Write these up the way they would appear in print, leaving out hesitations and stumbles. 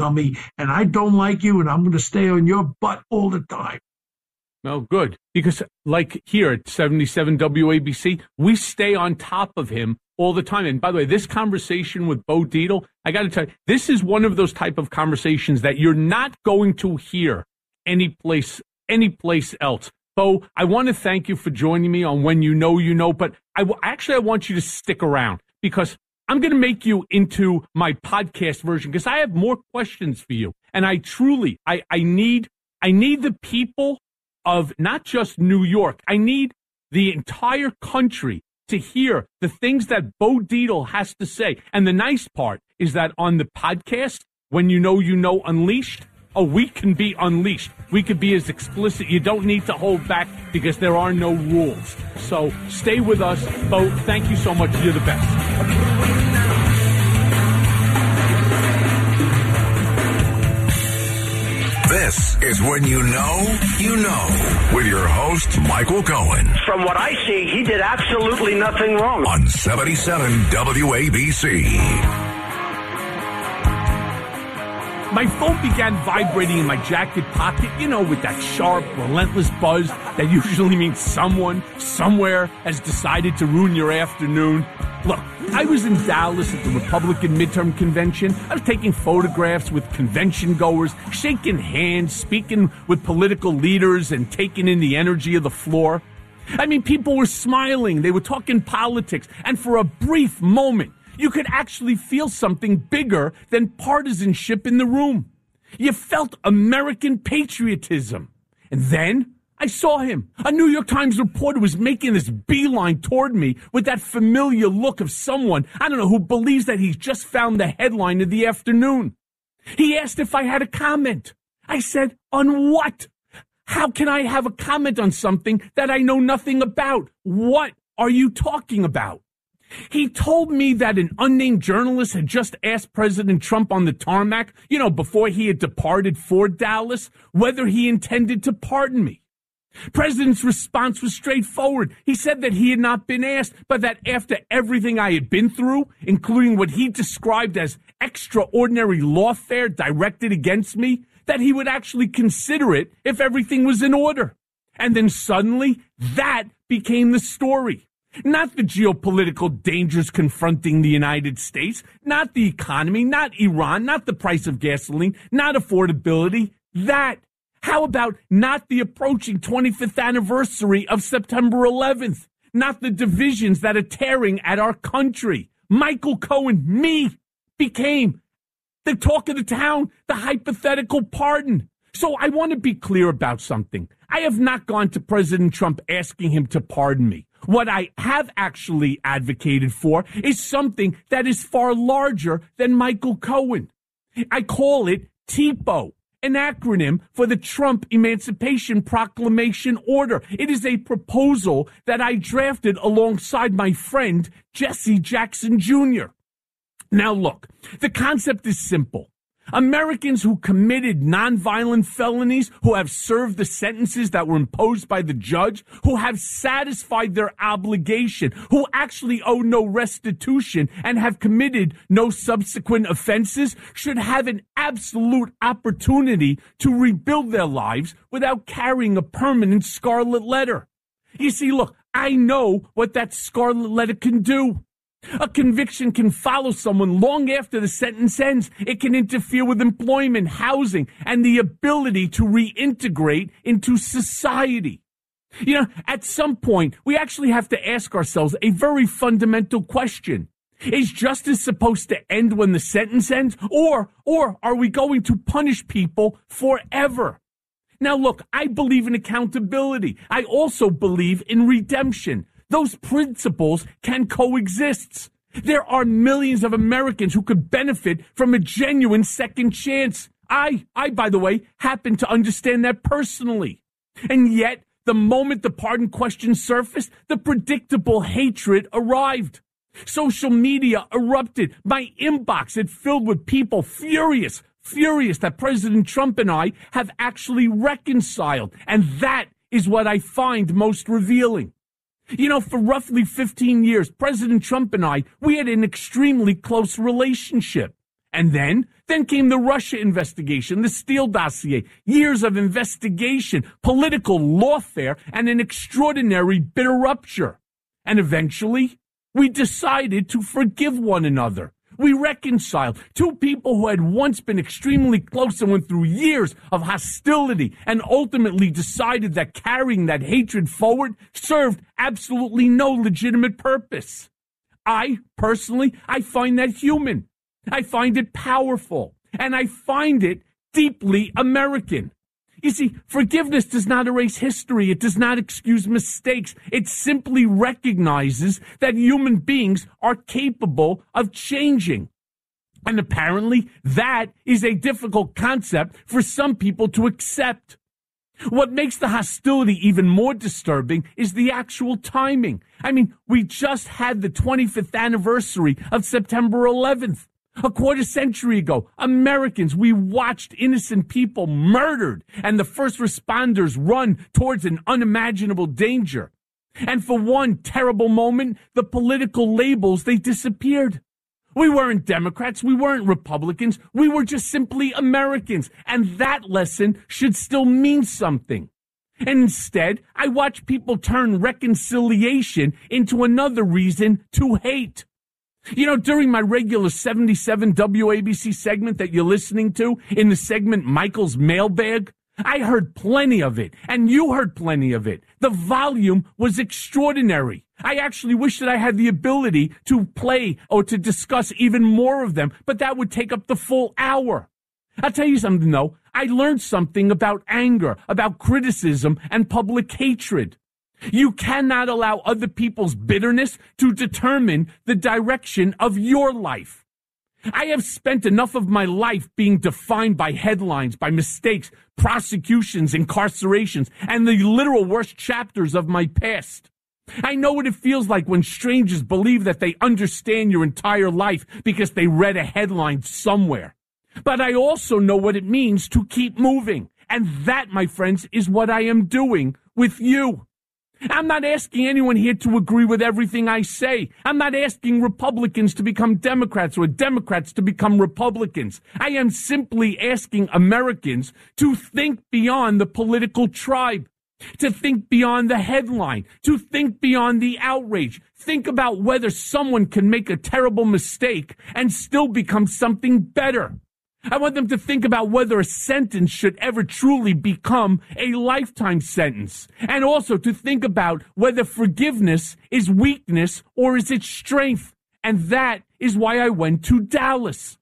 dummy, and I don't like you, and I'm going to stay on your butt all the time. No, good. Because like here at 77 WABC, we stay on top of him all the time. And by the way, this conversation with Bo Dietl, I got to tell you, this is one of those type of conversations that you're not going to hear anyplace else. Bo, I want to thank you for joining me on When You Know, but I want you to stick around because I'm going to make you into my podcast version because I have more questions for you. And I truly, I need the people of not just New York. I need the entire country to hear the things that Bo Dietl has to say. And the nice part is that on the podcast, When You Know Unleashed, we can be unleashed. We could be as explicit. You don't need to hold back because there are no rules. So stay with us. Bo, thank you so much. You're the best. This is When You Know, with your host, Michael Cohen. From what I see, he did absolutely nothing wrong. On 77 WABC. My phone began vibrating in my jacket pocket, with that sharp, relentless buzz that usually means someone, somewhere has decided to ruin your afternoon. Look, I was in Dallas at the Republican midterm convention. I was taking photographs with convention goers, shaking hands, speaking with political leaders, and taking in the energy of the floor. I mean, people were smiling. They were talking politics. And for a brief moment, you could actually feel something bigger than partisanship in the room. You felt American patriotism. And then I saw him. A New York Times reporter was making this beeline toward me with that familiar look of someone, who believes that he's just found the headline of the afternoon. He asked if I had a comment. I said, on what? How can I have a comment on something that I know nothing about? What are you talking about? He told me that an unnamed journalist had just asked President Trump on the tarmac, before he had departed for Dallas, whether he intended to pardon me. President's response was straightforward. He said that he had not been asked, but that after everything I had been through, including what he described as extraordinary lawfare directed against me, that he would actually consider it if everything was in order. And then suddenly, that became the story. Not the geopolitical dangers confronting the United States, not the economy, not Iran, not the price of gasoline, not affordability. That. How about not the approaching 25th anniversary of September 11th? Not the divisions that are tearing at our country. Michael Cohen, me, became the talk of the town, the hypothetical pardon. So I want to be clear about something. I have not gone to President Trump asking him to pardon me. What I have actually advocated for is something that is far larger than Michael Cohen. I call it TEPO, an acronym for the Trump Emancipation Proclamation Order. It is a proposal that I drafted alongside my friend Jesse Jackson Jr. Now look, the concept is simple. Americans who committed nonviolent felonies, who have served the sentences that were imposed by the judge, who have satisfied their obligation, who actually owe no restitution and have committed no subsequent offenses, should have an absolute opportunity to rebuild their lives without carrying a permanent scarlet letter. You see, look, I know what that scarlet letter can do. A conviction can follow someone long after the sentence ends. It can interfere with employment, housing, and the ability to reintegrate into society. At some point, we actually have to ask ourselves a very fundamental question. Is justice supposed to end when the sentence ends? Or are we going to punish people forever? Now, look, I believe in accountability. I also believe in redemption. Those principles can coexist. There are millions of Americans who could benefit from a genuine second chance. I, by the way, happen to understand that personally. And yet, the moment the pardon question surfaced, the predictable hatred arrived. Social media erupted. My inbox had filled with people furious that President Trump and I have actually reconciled. And that is what I find most revealing. For roughly 15 years, President Trump and I, we had an extremely close relationship. And then came the Russia investigation, the Steele dossier, years of investigation, political lawfare, and an extraordinary bitter rupture. And eventually, we decided to forgive one another. We reconciled. Two people who had once been extremely close and went through years of hostility and ultimately decided that carrying that hatred forward served absolutely no legitimate purpose. I find that human. I find it powerful, and I find it deeply American. You see, forgiveness does not erase history. It does not excuse mistakes. It simply recognizes that human beings are capable of changing. And apparently, that is a difficult concept for some people to accept. What makes the hostility even more disturbing is the actual timing. I mean, we just had the 25th anniversary of September 11th. A quarter century ago, Americans, we watched innocent people murdered and the first responders run towards an unimaginable danger. And for one terrible moment, the political labels, they disappeared. We weren't Democrats, we weren't Republicans, we were just simply Americans, and that lesson should still mean something. And instead, I watch people turn reconciliation into another reason to hate. You know, during my regular 77 WABC segment that you're listening to, in the segment Michael's Mailbag, I heard plenty of it, and you heard plenty of it. The volume was extraordinary. I actually wish that I had the ability to play or to discuss even more of them, but that would take up the full hour. I'll tell you something, though. I learned something about anger, about criticism, and public hatred. You cannot allow other people's bitterness to determine the direction of your life. I have spent enough of my life being defined by headlines, by mistakes, prosecutions, incarcerations, and the literal worst chapters of my past. I know what it feels like when strangers believe that they understand your entire life because they read a headline somewhere. But I also know what it means to keep moving. And that, my friends, is what I am doing with you. I'm not asking anyone here to agree with everything I say. I'm not asking Republicans to become Democrats or Democrats to become Republicans. I am simply asking Americans to think beyond the political tribe, to think beyond the headline, to think beyond the outrage. Think about whether someone can make a terrible mistake and still become something better. I want them to think about whether a sentence should ever truly become a lifetime sentence. And also to think about whether forgiveness is weakness or is it strength. And that is why I went to Dallas.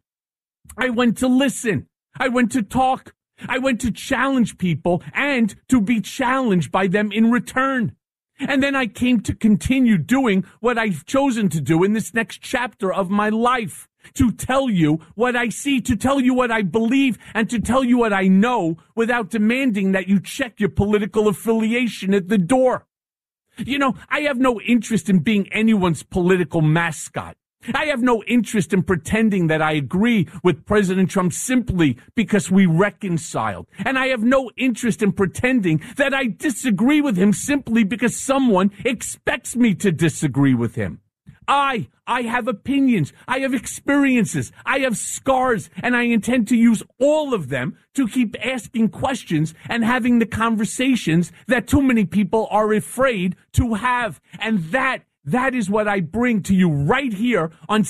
I went to listen. I went to talk. I went to challenge people and to be challenged by them in return. And then I came to continue doing what I've chosen to do in this next chapter of my life. To tell you what I see, to tell you what I believe, and to tell you what I know without demanding that you check your political affiliation at the door. You know, I have no interest in being anyone's political mascot. I have no interest in pretending that I agree with President Trump simply because we reconciled. And I have no interest in pretending that I disagree with him simply because someone expects me to disagree with him. I have opinions, I have experiences, I have scars, and I intend to use all of them to keep asking questions and having the conversations that too many people are afraid to have. And that is what I bring to you right here on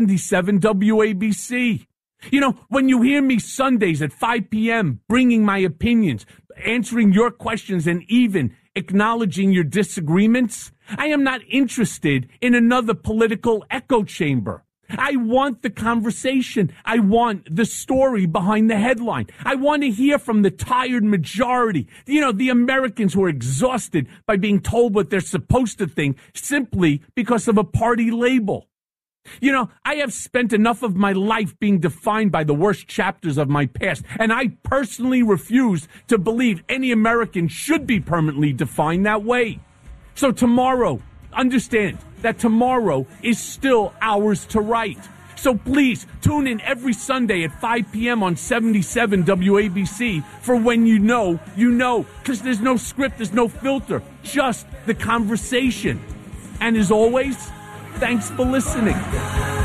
77 WABC. You know, when you hear me Sundays at 5 p.m. bringing my opinions, answering your questions, and even acknowledging your disagreements, I am not interested in another political echo chamber. I want the conversation. I want the story behind the headline. I want to hear from the tired majority, you know, the Americans who are exhausted by being told what they're supposed to think simply because of a party label. You know, I have spent enough of my life being defined by the worst chapters of my past, and I personally refuse to believe any American should be permanently defined that way. So tomorrow, understand that tomorrow is still ours to write. So please tune in every Sunday at 5 p.m. on 77 WABC for when you know, because there's no script, there's no filter, just the conversation. And as always, thanks for listening.